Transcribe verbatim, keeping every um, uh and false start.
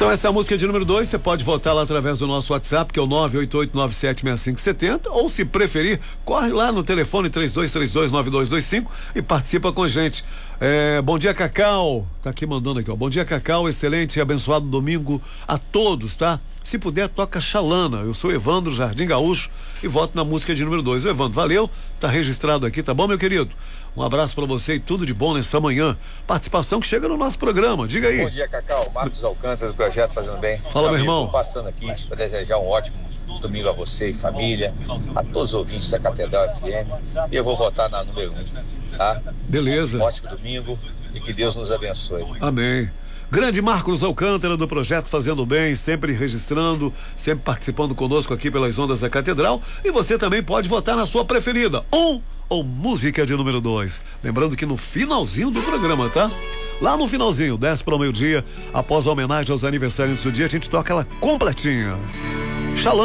Então essa é a música de número dois, você pode votar lá através do nosso WhatsApp, que é o nove oito oito nove sete seis cinco sete zero, ou se preferir, corre lá no telefone três dois três dois nove dois dois cinco e participa com a gente. É, bom dia, Cacau, tá aqui mandando aqui, ó. Bom dia, Cacau, excelente e abençoado domingo a todos, tá? Se puder, toca Xalana. Eu sou Evandro Jardim Gaúcho e voto na música de número dois. O Evandro, valeu, tá registrado aqui, tá bom, meu querido? Um abraço pra você e tudo de bom nessa manhã. Participação que chega no nosso programa, diga aí. Bom dia, Cacau, Marcos Alcântara do Projeto Fazendo Bem. Fala, meu irmão. Tô passando aqui para desejar um ótimo domingo a você e família, a todos os ouvintes da Catedral F M. E eu vou votar na número um, tá? Beleza. Um ótimo domingo e que Deus nos abençoe. Amém. Grande Marcos Alcântara do Projeto Fazendo Bem, sempre registrando, sempre participando conosco aqui pelas ondas da Catedral. E você também pode votar na sua preferida, um ou música de número dois. Lembrando que no finalzinho do programa, tá? Lá no finalzinho, dez para o meio-dia, após a homenagem aos aniversários do dia, a gente toca ela completinha. Xalã.